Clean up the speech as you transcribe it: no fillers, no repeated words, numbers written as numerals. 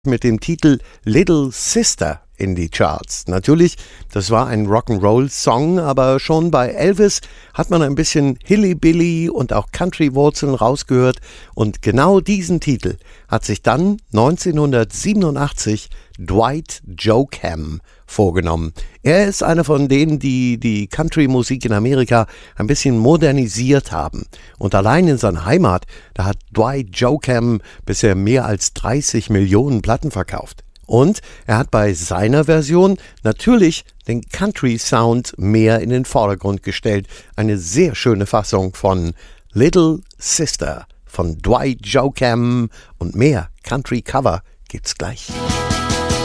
mit dem Titel Little Sister in die Charts. Natürlich, das war ein Rock'n'Roll-Song, aber schon bei Elvis hat man ein bisschen Hilly-Billy und auch Country-Wurzeln rausgehört und genau diesen Titel hat sich dann 1987 Dwight Yoakam vorgenommen. Er ist einer von denen, die die Country-Musik in Amerika ein bisschen modernisiert haben. Und allein in seiner Heimat, da hat Dwight Yoakam bisher mehr als 30 Millionen Platten verkauft. Und er hat bei seiner Version natürlich den Country-Sound mehr in den Vordergrund gestellt. Eine sehr schöne Fassung von Little Sister von Dwight Yoakam und mehr Country-Cover gibt's gleich.